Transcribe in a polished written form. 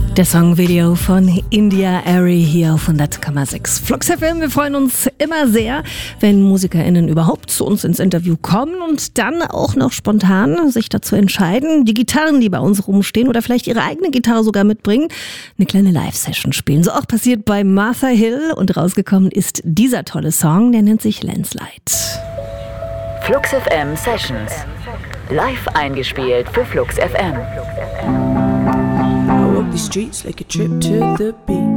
Der Songvideo von India Arie hier auf 100,6 Flux FM. Wir freuen uns immer sehr, wenn MusikerInnen überhaupt zu uns ins Interview kommen und dann auch noch spontan sich dazu entscheiden, die Gitarren, die bei uns rumstehen oder vielleicht ihre eigene Gitarre sogar mitbringen, eine kleine Live-Session spielen. So auch passiert bei Martha Hill und rausgekommen ist dieser tolle Song, der nennt sich Landslide. Flux FM Sessions. Live eingespielt für Flux FM. The streets like a trip to the beach.